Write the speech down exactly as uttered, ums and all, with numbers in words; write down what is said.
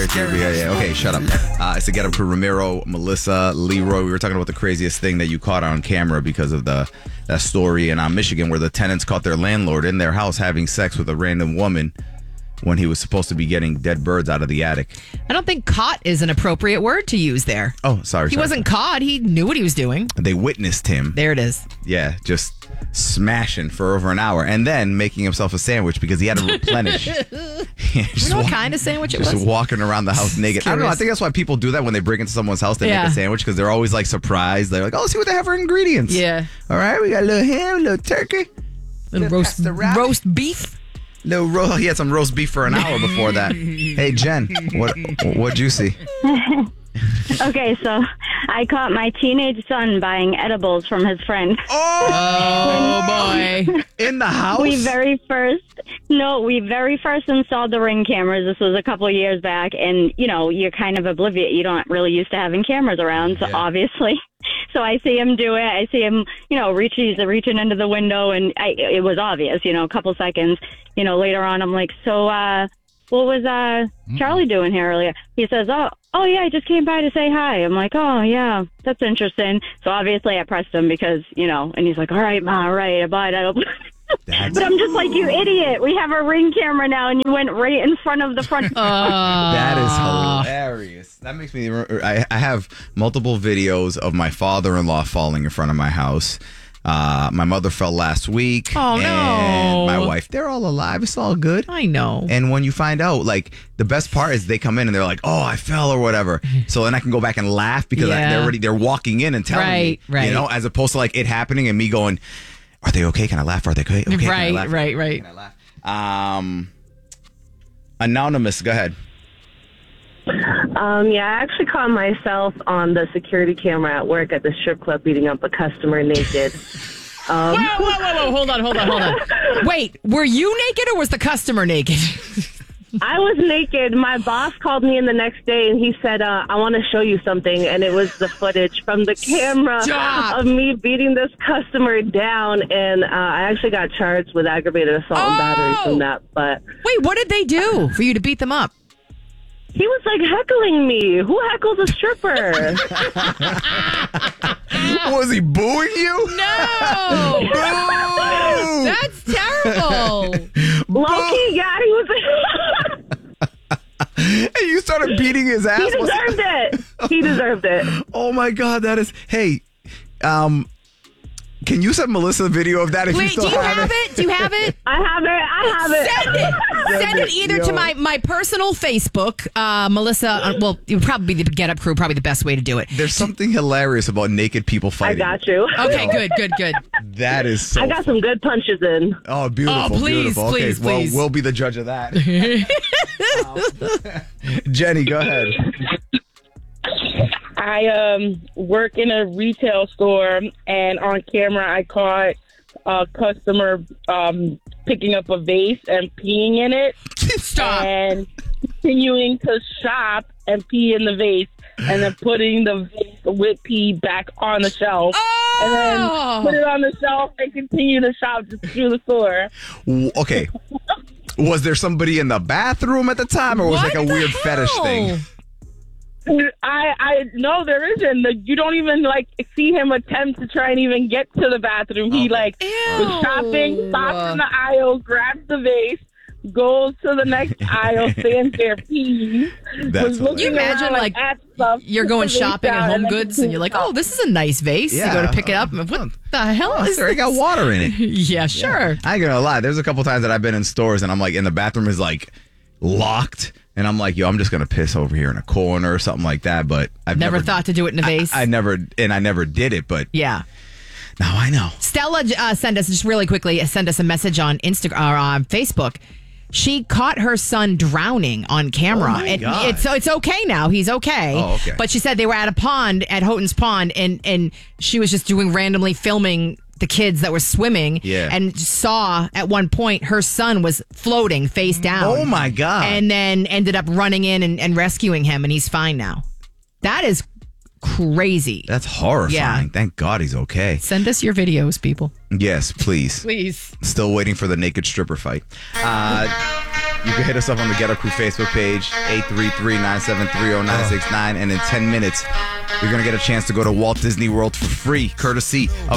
Caribbean. Yeah, yeah. Okay, shut up. Uh, it's the Get Up Crew. Ramiro, Melissa, Leroy. We were talking about the craziest thing that you caught on camera because of the that story in uh, Michigan where the tenants caught their landlord in their house having sex with a random woman when he was supposed to be getting dead birds out of the attic. I don't think caught is an appropriate word to use there. Oh, sorry. He sorry, wasn't sorry. caught. He knew what he was doing. They witnessed him. There it is. Yeah, just smashing for over an hour and then making himself a sandwich because he had to replenish. You know what kind of sandwich it just was? walking around the house naked. I don't know. I think that's why people do that when they break into someone's house. They Yeah. make a sandwich because they're always like surprised. They're like, "Oh, let's see what they have for ingredients." Yeah. All right, we got a little ham, a little turkey, Little roast, pasta wrap. roast beef. little ro- He had some roast beef for an hour before that. Hey, Jen, what what'd you see? Okay, so I caught my teenage son buying edibles from his friend. Oh, Oh, boy. in the house. We very first, no, we very first installed the Ring cameras. This was a couple of years back, and, you know, you're kind of oblivious. You don't really used to having cameras around, so Yeah. obviously. So I see him do it. I see him, you know, reach, he's reaching into the window, and I, it was obvious, you know, a couple seconds. You know, later on, I'm like, so, uh, what was uh Charlie doing here earlier? He says, oh, oh yeah, I just came by to say hi. I'm like, oh yeah, that's interesting. So obviously I pressed him because, you know, and he's like, all right, ma, all right, I bought it. That's- But I'm just like, you idiot. We have a Ring camera now, and you went right in front of the front. That is hilarious. That makes me. I, I have multiple videos of my father-in-law falling in front of my house. Uh, my mother fell last week. Oh, no. And my wife. They're all alive. It's all good. I know. And when you find out, like, the best part is they come in and they're like, "Oh, I fell" or whatever. So then I can go back and laugh because I, Yeah. they're already they're walking in and telling Right, me, right. you know, as opposed to like it happening and me going, "Are they okay? Can I laugh? Are they okay? Okay, can I Right, laugh? right, right. Can I laugh?" Um, anonymous, go ahead. Um, yeah, I actually caught myself on the security camera at work at the strip club beating up a customer naked. Um, Whoa, whoa, whoa, whoa. Hold on, hold on, hold on. Wait, were you naked or was the customer naked? I was naked. My boss called me in the next day and he said, uh, I want to show you something. And it was the footage from the camera Stop. of me beating this customer down. And uh, I actually got charged with aggravated assault and battery Oh. from that. But Wait, what did they do for you to beat them up? he was like heckling me. Who heckles a stripper? Was he booing you? No! Boo! That's terrible. Low-key, yeah, he was. And you started beating his ass. He Was- deserved it. He deserved it. Oh my God, that is. Hey, um, can you send Melissa a video of that if you Wait, still do you have, have it? Do you have it? I have it. I have it. Send it. Send it either Yo. to my, my personal Facebook, uh, Melissa. Uh, well, it would probably be the Get Up Crew, probably the best way to do it. There's something hilarious about naked people I fighting. got you. Okay, good, good, good. That is so. I got some good punches in. Oh, beautiful, Oh, please, beautiful. please, okay, well, please. we'll be the judge of that. Um, Jenny, go ahead. I um work in a retail store, and on camera I caught a customer um picking up a vase and peeing in it, Stop. and continuing to shop and pee in the vase, and then putting the vase with pee back on the shelf, and then put it on the shelf and continue to shop just through the store. W- Okay. Was there somebody in the bathroom at the time, or was it What like a the weird fetish hell? thing? I I no, there isn't. You don't even like see him attempt to try and even get to the bathroom. He Okay. like was shopping, stops in the aisle, grabs the vase, goes to the next aisle, stands there, pees. That's was looking Can you imagine, around, like, at stuff, You're puts going the vase shopping at down, Home and then Goods and you're like, oh, continues this is a nice vase. You go to pick it up. And what the hell Oh, is sorry, it got this? water in it. Yeah, sure. I ain't gonna lie. There's a couple times that I've been in stores and I'm like, and the bathroom is like locked, and I'm like, yo, I'm just gonna piss over here in a corner or something like that. But I've Never, never, thought to do it in a vase. I, I never, and I never did it. But yeah. now I know. Stella uh, sent us, just really quickly, send us a message on Instagram or on Facebook. She caught her son drowning on camera. Oh, my and God. It's, so it's okay now. He's okay. Oh, okay. But she said they were at a pond at Houghton's Pond, and, and she was just doing randomly filming the kids that were swimming, Yeah. and saw at one point her son was floating face down. Oh my God. And then ended up running in and, and rescuing him, and he's fine now. That is crazy. That's horrifying. Yeah. Thank God he's okay. Send us your videos, people. Yes, please. Please. Still waiting for the naked stripper fight. Uh, You can hit us up on the Get Up Crew Facebook page, eight three three, nine seven three, zero nine six nine. And in ten minutes, you're going to get a chance to go to Walt Disney World for free, courtesy of